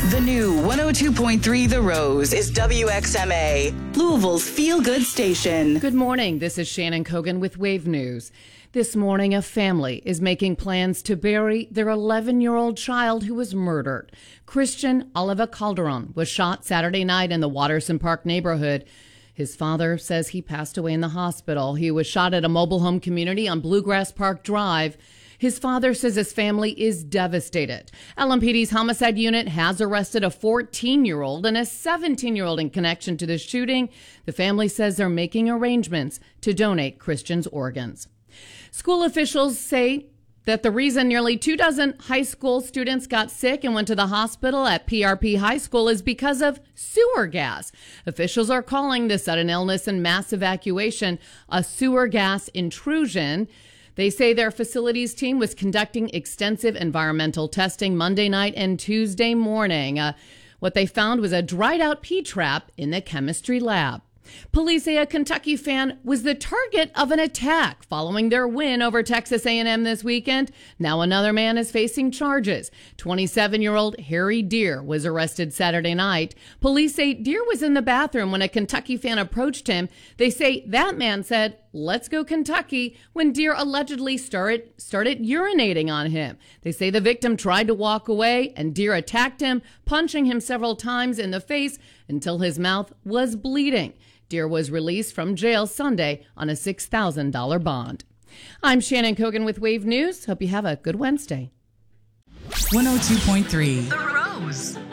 The new 102.3 The Rose is WXMA, Louisville's feel-good station. Good morning. This is Shannon Kogan with Wave News. This morning, a family is making plans to bury their 11-year-old child who was murdered. Christian Oliva Calderon was shot Saturday night in the Watterson Park neighborhood. His father says he passed away in the hospital. He was shot at a mobile home community on Bluegrass Park Drive. His father says his family is devastated. LMPD's homicide unit has arrested a 14-year-old and a 17-year-old in connection to the shooting. The family says they're making arrangements to donate Christian's organs. School officials say that the reason nearly 24 high school students got sick and went to the hospital at PRP High School is because of sewer gas. Officials are calling the sudden illness and mass evacuation a sewer gas intrusion. They say their facilities team was conducting extensive environmental testing Monday night and Tuesday morning. What they found was a dried out P-trap in the chemistry lab. Police say a Kentucky fan was the target of an attack following their win over Texas A&M this weekend. Now another man is facing charges. 27-year-old Harry Deer was arrested Saturday night. Police say Deer was in the bathroom when a Kentucky fan approached him. They say that man said, "Let's go Kentucky," when Deer allegedly started urinating on him. They say the victim tried to walk away and Deer attacked him, punching him several times in the face until his mouth was bleeding. Deer was released from jail Sunday on a $6,000 bond. I'm Shannon Kogan with Wave News. Hope you have a good Wednesday. 102.3 The Rose.